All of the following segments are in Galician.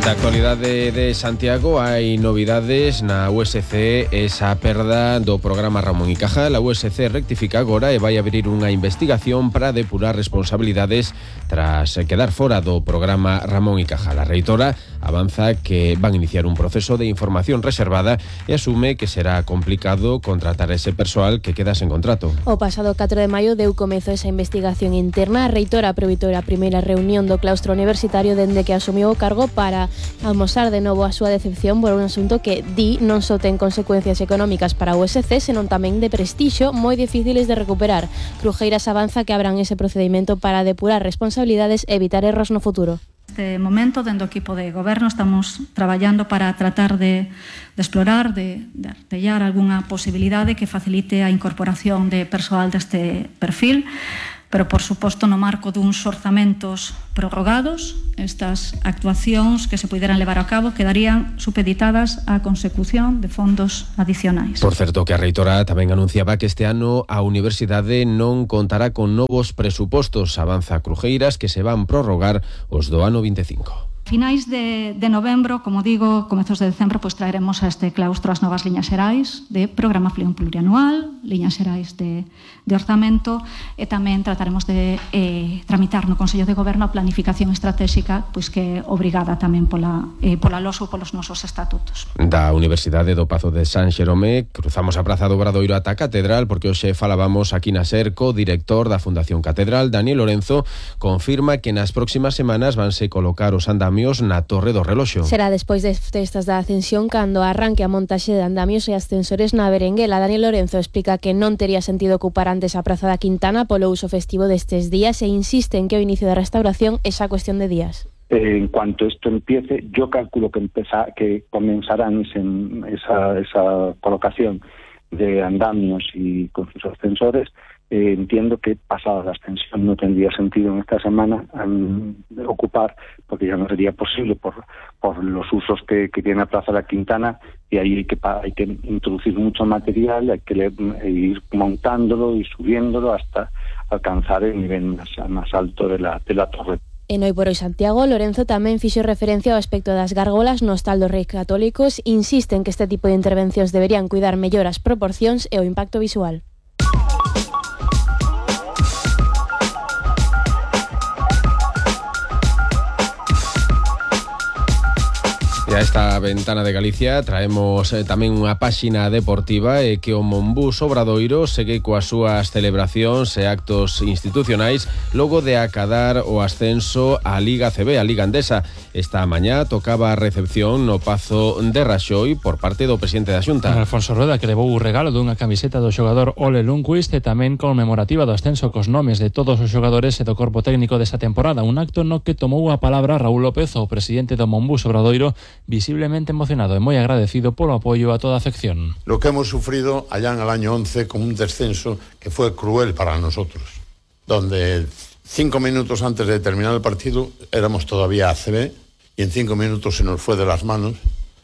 Da actualidade de Santiago hai novidades na USC, esa perda do programa Ramón y Cajal. A USC rectifica agora e vai abrir unha investigación para depurar responsabilidades tras quedar fora do programa Ramón y Cajal. A reitora avanza que van iniciar un proceso de información reservada e asume que será complicado contratar ese persoal que queda sen contrato. O pasado 4 de maio deu comezo esa investigación interna. A reitora aproveitou a primeira reunión do claustro universitario dende que asumiu o cargo para amosar de novo a súa decepción por un asunto que non só ten consecuencias económicas para o USC, senón tamén de prestixio moi difíciles de recuperar. Crujeiras avanza que abran ese procedimento para depurar responsabilidades e evitar erros no futuro. Neste momento, dentro do equipo de goberno, estamos traballando para tratar de explorar, de artellar algunha posibilidade que facilite a incorporación de persoal deste perfil, pero, por suposto, no marco duns orzamentos prorrogados. Estas actuacións que se puderan levar a cabo quedarían supeditadas á consecución de fondos adicionais. Por certo, que a reitora tamén anunciaba que este ano a universidade non contará con novos presupostos. Avanza Crujeiras que se van prorrogar os do ano 25. Finais de novembro, como digo, comezos de decembro, pois traeremos a este claustro as novas liñas xerais de programación plurianual, liñas xerais de orzamento, e tamén trataremos de tramitar no Consello de Goberno a planificación estratégica, pois que é obrigada tamén pola LOS ou polos nosos estatutos. Da Universidade do Pazo de San Xerome cruzamos a Praza do Obradoiro ata a Catedral, porque hoxe falábamos aquí na SERCO. Director da Fundación Catedral, Daniel Lorenzo, confirma que nas próximas semanas vanse colocar os andamios na Torre do Reloxo. Será despois das festas da Ascensión cando arranque a montaxe de andamios e ascensores na Berenguela. Daniel Lorenzo explica que non tería sentido ocupar antes a Praza da Quintana polo uso festivo destes días e insiste en que o inicio da restauración é xa cuestión de días. En cuanto esto empiece, yo calculo que comenzarán esa colocación de andamios y con sus ascensores. Entiendo que pasada la ascensión no tendría sentido en esta semana ocupar, porque ya no sería posible por los usos que tiene la Plaza de la Quintana, y ahí hay que introducir mucho material, hay que ir montándolo y subiéndolo hasta alcanzar el nivel más alto de la torre. En Hoy por Hoy Santiago, Lorenzo tamén fixo referencia ao aspecto das gárgolas no hostal dos Reis Católicos. Insiste en que este tipo de intervencións deberían cuidar mellor as proporcións e o impacto visual. E a esta ventana de Galicia traemos tamén unha páxina deportiva que o Monbús Obradoiro segue coas súas celebracións e actos institucionais logo de acadar o ascenso á Liga CB, a Liga Andesa. Esta mañá tocaba a recepción no Pazo de Raxoi por parte do presidente da Xunta. Alfonso Rueda, que levou o regalo dunha camiseta do xogador Ole Lundqvist e tamén conmemorativa do ascenso cos nomes de todos os xogadores e do corpo técnico desta temporada. Un acto no que tomou a palabra Raúl López, o presidente do Monbús Obradoiro, visiblemente emocionado e moi agradecido polo apoio a toda a afección. Lo que hemos sufrido allá en el año 11 con un descenso que fue cruel para nosotros, donde 5 minutos antes de terminar el partido éramos todavía ACB y en 5 minutos se nos fue de las manos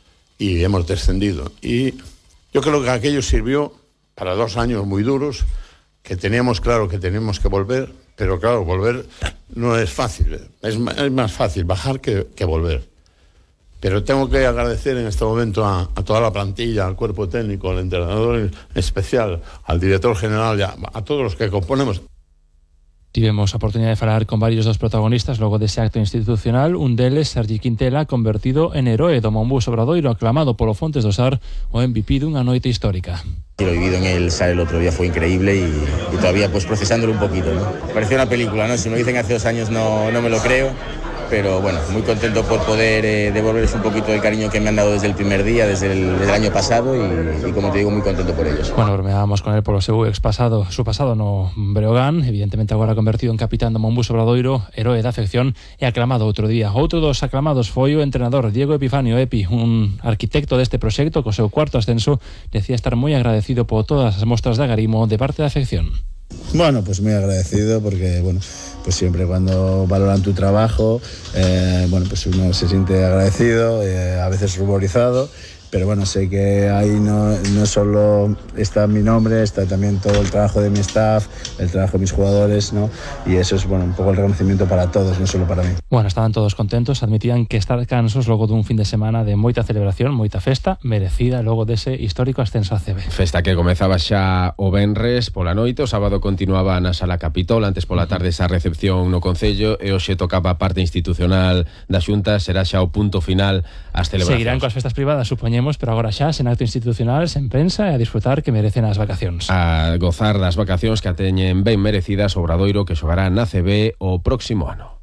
y hemos descendido. Y yo creo que aquello sirvió para 2 años muy duros, que teníamos claro que teníamos que volver, pero claro, volver no es fácil, es más fácil bajar que volver. Pero tengo que agradecer en este momento a toda la plantilla, al cuerpo técnico, al entrenador en especial, al director general y a todos los que componemos. Tivemos a oportunidade de falar con varios dos protagonistas logo dese acto institucional. Un deles, Sergi Quintela, convertido en heroe do Monbús Obradoiro, aclamado polo Fontes do Sar, o MVP dunha noite histórica. Lo vivido en el SAR el otro día fue increíble y todavía pues procesándolo un poquito, ¿no? Pareció una película, ¿no? Si me lo dicen hace 2 años no me lo creo. Pero bueno, muy contento por poder devolverles un poquito del cariño que me han dado desde el primer día, desde el año pasado y como te digo, muy contento por ellos. Bueno, bromeábamos con él por su pasado no Breogán, evidentemente agora convertido en capitán do Monbús Obradoiro, heroe da afección e aclamado outro día. Outro dos aclamados foi o entrenador Diego Epifanio Epi, un arquitecto deste proxecto co seu 4º ascenso, decía estar moi agradecido por todas as mostras de agarimo de parte da afección. Bueno, pues muy agradecido porque, bueno, pues siempre cuando valoran tu trabajo, bueno, pues uno se siente agradecido, a veces ruborizado pero bueno, sé que ahí no solo está mi nombre, está también todo el trabajo de mi staff, el trabajo de mis jugadores, ¿no? Y eso es, bueno, un poco el reconocimiento para todos, no solo para mí. Bueno, estaban todos contentos, admitían que estar cansos logo dun fin de semana de moita celebración, moita festa, merecida logo dese histórico ascenso a CB. Festa que comezaba xa o venres pola noite, o sábado continuaba na Sala Capitol, antes pola tarde esa recepción no Concello e hoxe tocaba a parte institucional da Xunta, será xa o punto final as celebracións. Seguirán coas festas privadas, supoñemos, pero agora xa sen acto institucional, sen prensa e a disfrutar que merecen as vacacións. A gozar das vacacións que a teñen ben merecidas o Obradoiro, que xogará na CB o próximo ano.